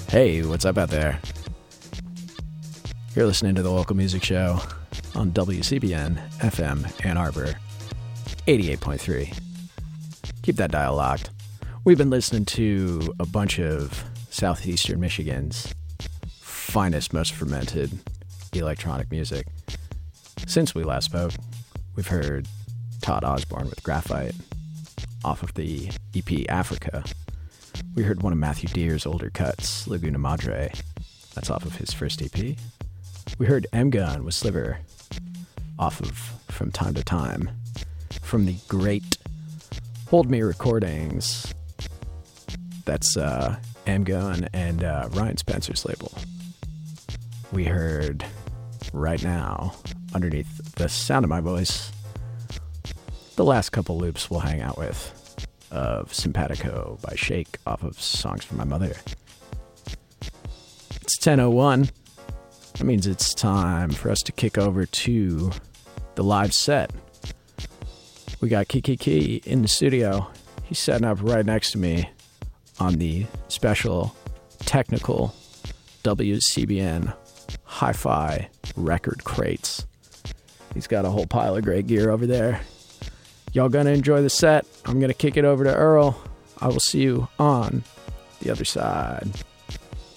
Hey, what's up out there? You're listening to the local music show on WCBN FM Ann Arbor, 88.3. Keep that dial locked. We've been listening to a bunch of southeastern Michigan's finest, most fermented electronic music. Since we last spoke, we've heard Todd Osborne with Graphite off of the EP Africa. We heard one of Matthew Deer's older cuts, Laguna Madre. That's off of his first EP. We heard M-Gun with Sliver off of From Time to Time from the great Hold Me recordings. That's M-Gun and Ryan Spencer's label. We heard Right Now, underneath the sound of my voice, the last couple loops we'll hang out with of Simpatico by Shake off of Songs from My Mother. It's 10:01. That means it's time for us to kick over to the live set. We got Kiki in the studio. He's setting up right next to me on the special technical WCBN hi-fi record crates. He's got a whole pile of great gear over there. Y'all gonna enjoy the set. I'm gonna kick it over to Earl. I will see you on the other side.